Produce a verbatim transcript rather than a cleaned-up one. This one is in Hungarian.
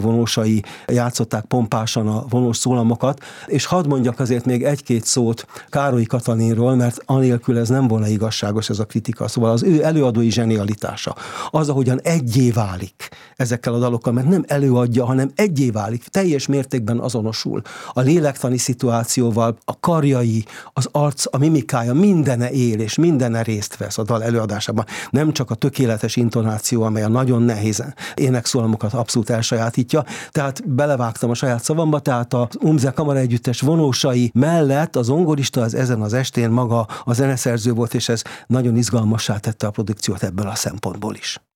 vonósai játszották pompásan a vonós szólamokat, és hadd mondjak azért még egy-két szót Károly Katalinról, mert anélkül ez nem volna igazságos ez a kritika. Szóval az ő előadói zsenialitása, az, ahogyan egyé válik ezekkel a dalokkal, mert nem előadja, hanem egyé válik, teljes mértékben azonosul a lélektani szituációval, a karjai, az arc, a mimikája, mindene él, és mindene részt vesz a dal előadásában. Nem csak a tökéletes intonáció, amely a nagyon nehéz énekszólamokat abszolút elsajátítja, tehát belevágtam a saját szavamba, tehát a Umze Kamara Együttes vonósai mellett az zongorista az ezen az estén maga a zeneszerző volt, és ez nagyon izgalmassá tette a produkciót ebből a szempontból is.